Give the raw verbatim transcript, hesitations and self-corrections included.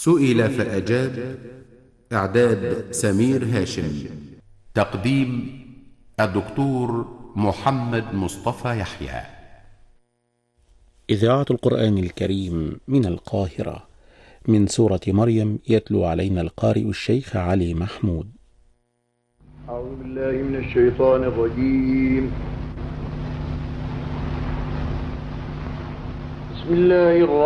سئل فأجاب. إعداد سمير هاشم. تقديم الدكتور محمد مصطفى يحيى. إذاعة القرآن الكريم من القاهرة، من سورة مريم، يتلو علينا القارئ الشيخ علي محمود. أعوذ بالله من الشيطان الرجيم. بسم الله الرحمن